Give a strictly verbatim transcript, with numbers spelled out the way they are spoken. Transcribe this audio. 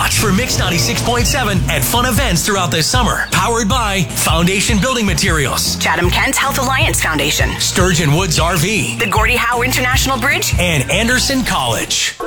Watch for Mix ninety-six point seven at fun events throughout the summer. Powered by Foundation Building Materials, Chatham-Kent Health Alliance Foundation, Sturgeon Woods R V, the Gordie Howe International Bridge, and Anderson College.